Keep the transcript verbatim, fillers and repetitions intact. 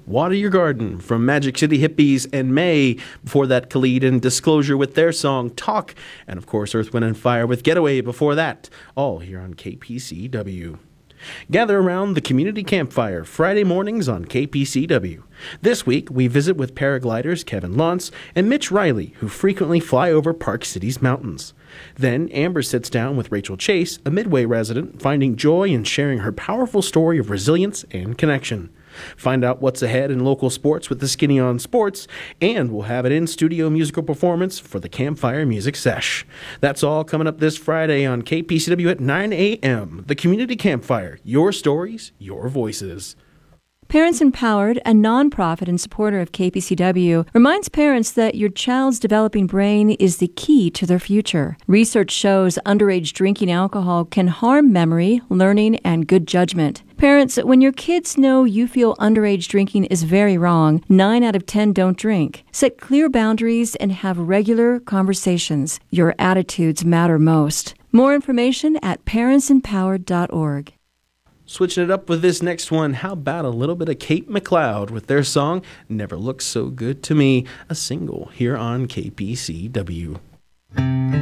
Water Your Garden from Magic City Hippies and May. Before that, Khalid and Disclosure with their song Talk. And of course, Earth, Wind and Fire with Getaway before that. All here on K P C W. Gather around the community campfire Friday mornings on K P C W. This week, we visit with paragliders Kevin Lantz and Mitch Riley, who frequently fly over Park City's mountains. Then, Amber sits down with Rachel Chase, a Midway resident, finding joy in sharing her powerful story of resilience and connection. Find out what's ahead in local sports with the Skinny on Sports, and we'll have an in-studio musical performance for the Campfire Music Sesh. That's all coming up this Friday on K P C W at nine a.m. The Community Campfire, your stories, your voices. Parents Empowered, a nonprofit and supporter of K P C W, reminds parents that your child's developing brain is the key to their future. Research shows underage drinking alcohol can harm memory, learning, and good judgment. Parents, when your kids know you feel underage drinking is very wrong, nine out of ten don't drink. Set clear boundaries and have regular conversations. Your attitudes matter most. More information at parents empowered dot org. Switching it up with this next one, how about a little bit of Kate McLeod with their song Never Looked So Good to Me, a single here on K P C W.